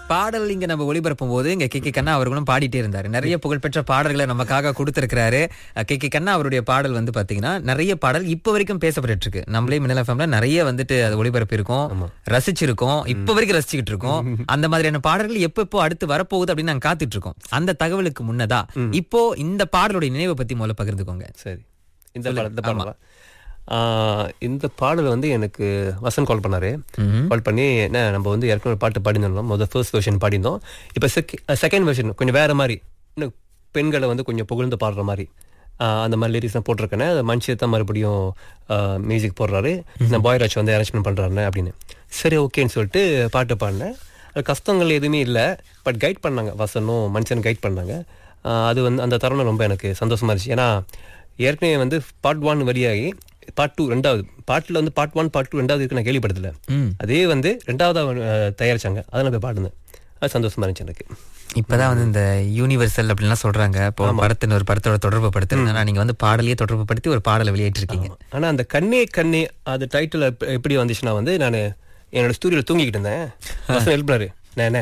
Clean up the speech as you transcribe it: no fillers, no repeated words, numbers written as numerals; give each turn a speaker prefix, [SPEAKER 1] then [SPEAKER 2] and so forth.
[SPEAKER 1] பாடல் இங்க நம்ம ஒளிபரப்பும் போது இங்க கே கண்ணா அவர்களும் பாடிட்டே இருந்தாரு. நிறைய புகழ்பெற்ற பாடல்களை நமக்காக கொடுத்திருக்கிறாரு. கே கண்ணா அவருடைய பாடல் வந்து பாத்தீங்கன்னா நிறைய பாடல் இப்ப வரைக்கும் பேசப்பட்டு இருக்கு. நம்மளே மின்னல் எஃப்எம்ல நிறைய வந்துட்டு அது ஒளிபரப்பு இருக்கும், ரசிச்சிருக்கோம், இப்ப வரைக்கும் ரசிச்சுக்கிட்டு இருக்கோம். அந்த மாதிரியான பாடல்கள் எப்போ அடுத்து வரப்போகுது அப்படின்னு நாங்க காத்துட்டு இருக்கோம். அந்த தகவலுக்கு முன்னதா இப்போ இந்த பாடலுடைய நினைவை பத்தி முதல்ல பகிர்ந்துக்கோங்க.
[SPEAKER 2] சரி, இந்த பாடல் வந்து எனக்கு வசன் கால் பண்ணாரு. கால் பண்ணி என்ன நம்ம வந்து ஏற்கனவே பாட்டு பாடியிருந்தோம், முதல் ஃபர்ஸ்ட் வெர்ஷன் பாடியிருந்தோம். இப்போ செகண்ட் வெர்ஷன் கொஞ்சம் வேற மாதிரி, இன்னும் பெண்களை வந்து கொஞ்சம் புகழ்ந்து பாடுற மாதிரி அந்த மாதிரி லிரிக்ஸ்லாம் போட்டிருக்கேன். அதை மனுஷன் தான் மறுபடியும் மியூசிக் போடுறாரு, இந்த பாய்ராஜ் வந்து அரேஞ்ச்மெண்ட் பண்ணுறாரு அப்படின்னு. சரி ஓகேன்னு சொல்லிட்டு பாட்டு பாடினேன். அது கஷ்டங்கள் எதுவுமே இல்லை, பட் கைட் பண்ணாங்க, வசனும் மனுஷன் கைட் பண்ணாங்க. அது வந்து அந்த தருணம் ரொம்ப எனக்கு சந்தோஷமா இருந்துச்சு. ஏன்னா ஏற்கனவே வந்து பார்ட் 1 வெளியாகி பார்ட் 2 ரெண்டாவது பாட்டில் வந்து பார்ட் 1 பார்ட் 2 ரெண்டாவது இருக்கு நான் கேள்விப்பட்டதில்ல. அதே வந்து ரெண்டாவதாக தயாரிச்சாங்க, அதை நான் போய் பாடுனேன். அது சந்தோஷமா இருந்துச்சு எனக்கு.
[SPEAKER 1] இப்பதான் வந்து இந்த யூனிவர்சல் அப்படின்லாம் சொல்றாங்க. இப்போ படத்தின் ஒரு படத்தோட தொடர்பு படுத்துறதுனா நீங்க வந்து பாடலையே தொடர்பு படுத்தி ஒரு பாடலை வெளியேற்றிருக்கீங்க.
[SPEAKER 2] ஆனா அந்த கண்ணே கண்ணே அது டைட்டில் எப்படி வந்துச்சுன்னா வந்து நான் என்னோட ஸ்டூடியோல தூங்கிக்கிட்டு இருந்தேன். எழுப்பினாரு, நான்